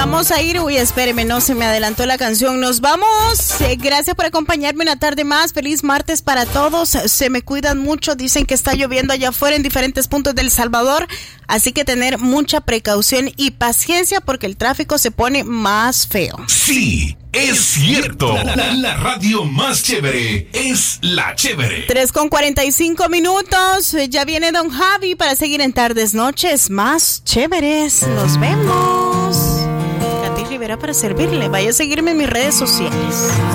vamos a ir. Uy, espéreme, no se me adelantó la canción. Nos vamos. Gracias por acompañarme una tarde más. Feliz martes para todos. Se me cuidan mucho. Dicen que está lloviendo allá afuera en diferentes puntos del Salvador. Así que tener mucha precaución y paciencia porque el tráfico se pone más feo. Sí, es cierto. La radio más chévere es La Chévere. 3:45. Ya viene Don Javi para seguir en tardes, noches más chéveres. Nos vemos. Katy Rivera para servirle. Vaya a seguirme en mis redes sociales.